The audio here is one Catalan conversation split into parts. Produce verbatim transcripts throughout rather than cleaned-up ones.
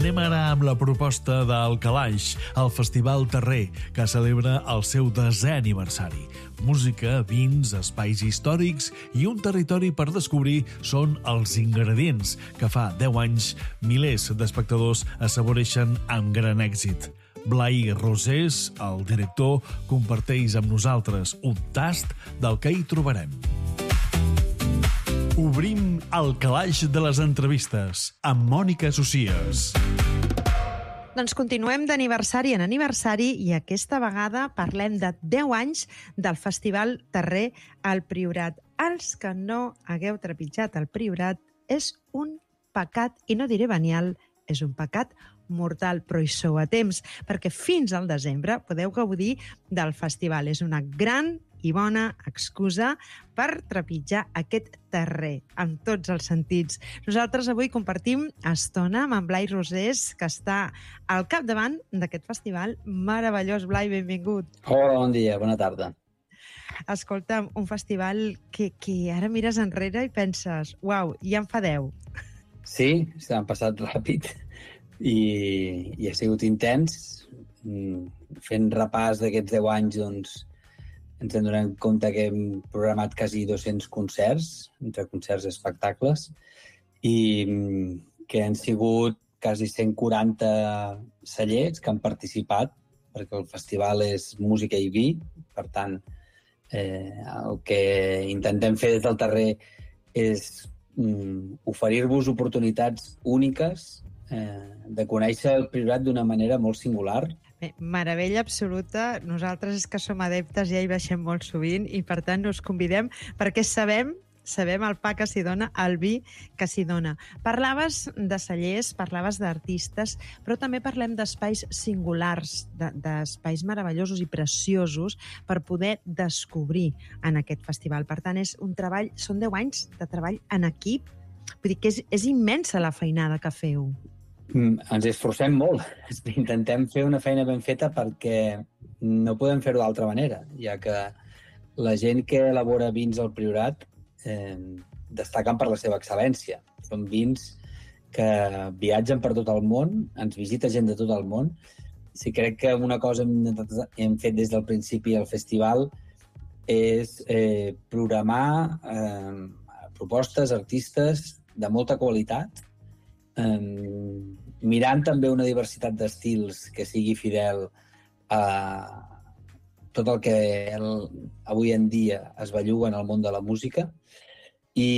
Anem ara amb la proposta del Calaix, el Festival Terrer, que celebra el seu desè aniversari. Música, vins, espais històrics i un territori per descobrir són els ingredients que fa deu anys milers d'espectadors assaboreixen amb gran èxit. Blai Rosés, el director, comparteix amb nosaltres un tast del que hi trobarem. Obrim el calaix de les entrevistes amb Mònica Socies. Doncs continuem d'aniversari en aniversari i aquesta vegada parlem de deu anys del Festival Terrer al Priorat. Els que no hagueu trepitjat el Priorat és un pecat, i no diré venial, és un pecat mortal, però hi sou a temps, perquè fins al desembre podeu gaudir del festival. És una gran i bona excusa per trepitjar aquest terrer, amb tots els sentits. Nosaltres avui compartim estona amb en Blai Rosés, que està al capdavant d'aquest festival meravellós. Blai, benvingut. Hola, bon dia, bona tarda. Escolta'm, un festival que, que ara mires enrere i penses, uau, ja en fa deu. Sí, s'han passat ràpid i, i ha sigut intens. Fent repàs d'aquests deu anys, doncs, ens hem donat compte que hem programat quasi dos-cents concerts, entre concerts i espectacles, i que han sigut quasi cent quaranta cellers que han participat, perquè el festival és música i vi. Per tant, eh, el que intentem fer des del Terrer és mm, oferir-vos oportunitats úniques eh, de conèixer el Priorat d'una manera molt singular. Bé, meravella absoluta. Nosaltres és que som adeptes, ja hi baixem molt sovint i per tant us convidem perquè sabem sabem el pa que s'hi dona, el vi que s'hi dona. Parlaves de cellers, parlaves d'artistes, però també parlem d'espais singulars, d'espais meravellosos i preciosos per poder descobrir en aquest festival. Per tant, és un treball, són deu anys de treball en equip. Vull dir que és, és immensa la feinada que feu. Mm, ens esforcem molt. Intentem fer una feina ben feta perquè no podem fer-ho d'altra manera, ja que la gent que elabora vins al Priorat eh, destaquen per la seva excel·lència. Són vins que viatgen per tot el món, ens visita gent de tot el món. Si crec que una cosa hem, hem fet des del principi al festival és eh, programar eh, propostes, artistes de molta qualitat, Um, mirant també una diversitat d'estils que sigui fidel a tot el que el, avui en dia es belluga en el món de la música i,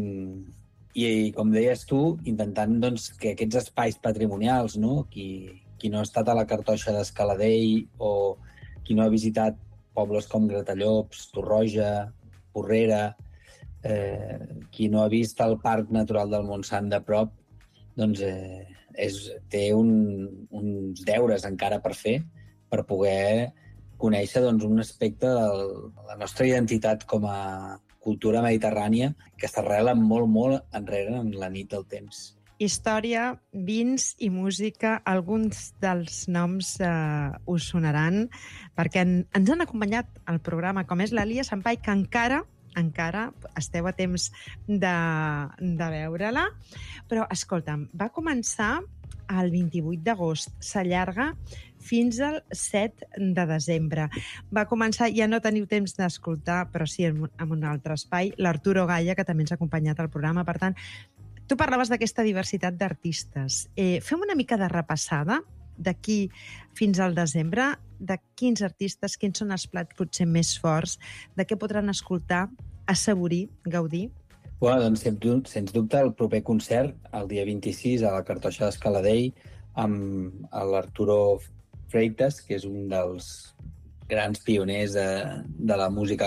i com deies tu, intentant doncs, que aquests espais patrimonials, no? qui, qui no ha estat a la Cartoixa d'Escaladei o qui no ha visitat pobles com Gratallops, Torroja, Porrera, eh, qui no ha vist el Parc Natural del Montsant de prop, doncs eh, és, té un, uns deures encara per fer per poder conèixer doncs, un aspecte de la nostra identitat com a cultura mediterrània que s'arrela molt, molt enrere en la nit del temps. Història, vins i música, alguns dels noms eh, us sonaran perquè en, ens han acompanyat al programa, com és l'Elia Sampai, que encara encara esteu a temps de, de veure-la. Però, escolta'm, va començar el vint-i-vuit d'agost, s'allarga fins al set de desembre. Va començar, ja no teniu temps d'escoltar, però sí en, en un altre espai, l'Arturo Gaia, que també ens ha acompanyat al programa. Per tant, tu parlaves d'aquesta diversitat d'artistes. Eh, fem una mica de repassada d'aquí fins al desembre, de quins artistes, quins són els plats potser més forts, de què podran escoltar, assaborir, gaudir? Bueno, doncs, sens dubte, el proper concert, el dia vint-i-sis, a la Cartoixa d'Escaladei, amb l'Arturo Freitas, que és un dels grans pioners de, de la música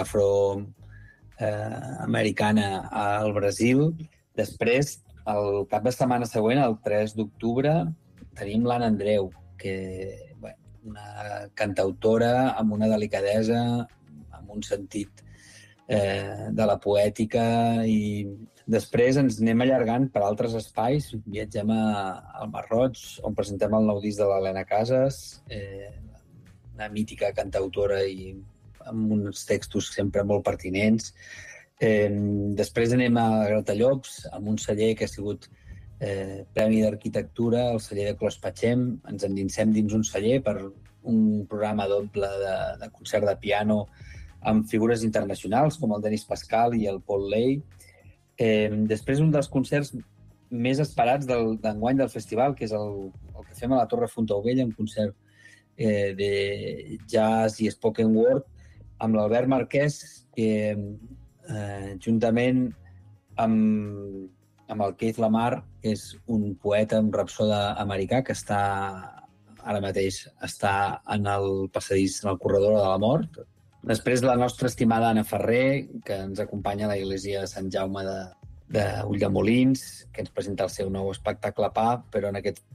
afroamericana eh, al Brasil. Després, el cap de setmana següent, el tres d'octubre, tenim l'Anna Andreu, que bueno, una cantautora amb una delicadesa, amb un sentit eh, de la poètica, i després ens anem allargant per altres espais. Viatgem a, al Marroig, on presentem el nou disc de l'Helena Casas, eh, una mítica cantautora i amb uns textos sempre molt pertinents. Eh, després anem a Gratallops, amb un celler que ha sigut eh, Premi d'Arquitectura al celler de Clospatxem. Ens endinsem dins un celler per un programa doble de, de concert de piano amb figures internacionals com el Denis Pascal i el Paul Lay. Eh, després, un dels concerts més esperats del, d'enguany del festival, que és el, el que fem a la Torre Fontaubella, un concert eh, de jazz i spoken word, amb l'Albert Marquès, que eh, juntament amb, amb el Keith Lamar, que és un poeta, un rapsoda americà, que està ara mateix està en el passadís, en el corredor de la mort. Després, la nostra estimada Anna Ferrer, que ens acompanya a l'església de Sant Jaume de, de Ulldemolins, que ens presenta el seu nou espectacle Pa, però en aquest,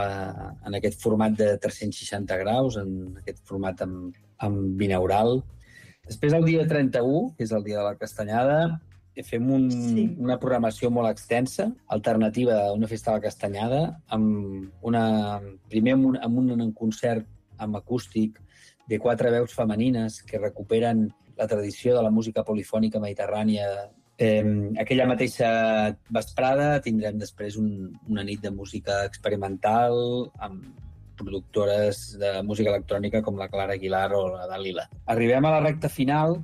en aquest format de tres-cents seixanta graus, en aquest format amb, amb binaural. Després, el dia trenta-u, que és el dia de la Castanyada, fem un, sí. una programació molt extensa, alternativa a una festa de la Castanyada, amb una, primer amb un, amb un concert amb acústic de quatre veus femenines que recuperen la tradició de la música polifònica mediterrània. Eh, aquella mateixa vesprada tindrem després un, una nit de música experimental amb productores de música electrònica com la Clara Aguilar o la Dalila. Arribem a la recta final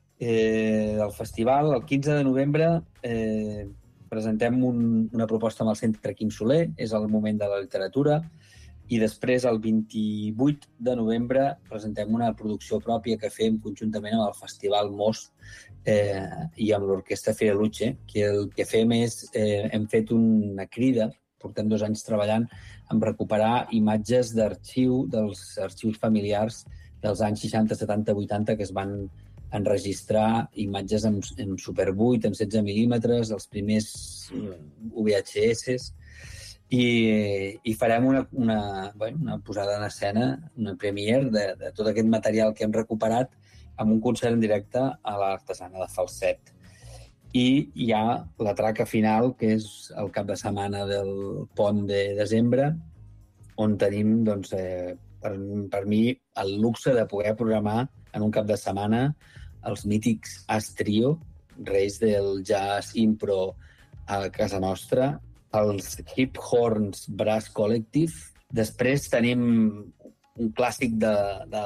eh, del festival. El quinze de novembre eh, presentem un, una proposta amb el Centre Quim Soler, és el moment de la literatura, i després, el vint-i-vuit de novembre, presentem una producció pròpia que fem conjuntament amb el Festival Most eh, i amb l'Orquestra Fierucce, que el que fem és, eh, hem fet una crida, portem dos anys treballant, en recuperar imatges d'arxiu, dels arxius familiars dels anys seixanta, setanta, vuitanta, que es van enregistrar imatges en, en Super vuit, en setze mil·límetres, els primers U V H S, i, i farem una, una, bueno, una posada en escena, una premiere de, de tot aquest material que hem recuperat amb un concert en directe a l'Artesana de Falset. I hi ha la traca final, que és el cap de setmana del pont de desembre, on tenim, doncs, eh, per, per mi, el luxe de poder programar en un cap de setmana els mítics As Trio, reis del jazz impro a casa nostra, els Hip Horns Brass Collective. Després tenim un clàssic de, de,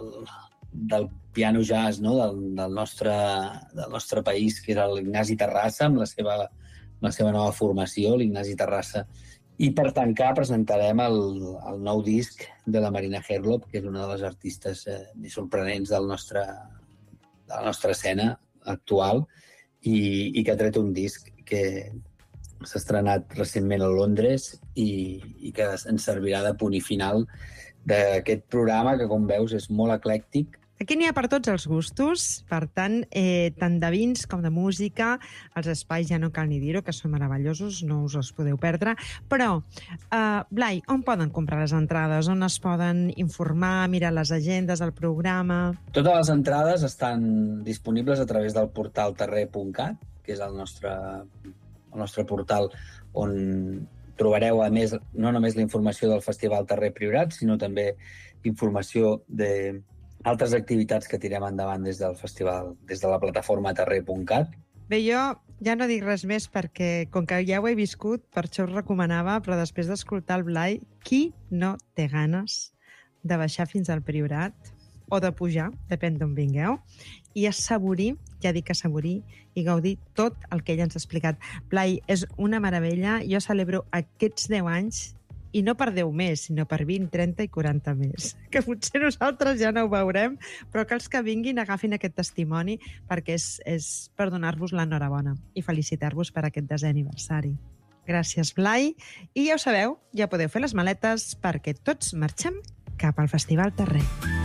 del piano jazz, no? del, del, nostre, del nostre país, que és l'Ignasi Terrassa, amb la seva, la seva nova formació, l'Ignasi Terrassa. I per tancar presentarem el, el nou disc de la Marina Herlop, que és una de les artistes eh, més sorprenents del nostre, de la nostra escena actual, i, i que ha tret un disc que s'ha estrenat recentment a Londres i, i que ens servirà de punt i final d'aquest programa que, com veus, és molt eclèctic. Aquí n'hi ha per tots els gustos, per tant, eh, tant de vins com de música, els espais ja no cal ni dir-ho, que són meravellosos, no us els podeu perdre, però, eh, Blai, on poden comprar les entrades? On es poden informar, mirar les agendes del programa? Totes les entrades estan disponibles a través del portal terrer punt cat, que és el nostre, el nostre portal on trobareu, a més, no només la informació del Festival Terrer Priorat, sinó també informació de altres activitats que tirem endavant des del festival, des de la plataforma terrer punt cat. Bé, jo ja no dic res més perquè, com que ja ho he viscut, per això us recomanava, però després d'escoltar el Blai, qui no té ganes de baixar fins al Priorat o de pujar, depèn d'on vingueu, i assaborir, ja dic assaborir, i gaudir tot el que ella ens ha explicat. Blai, és una meravella. Jo celebro aquests deu anys, i no per deu més, sinó per vint, trenta i quaranta més. Que potser nosaltres ja no ho veurem, però que els que vinguin agafin aquest testimoni perquè és, és per donar-vos l'enhorabona i felicitar-vos per aquest desè aniversari. Gràcies, Blai. I ja ho sabeu, ja podeu fer les maletes perquè tots marxem cap al Festival Terrer.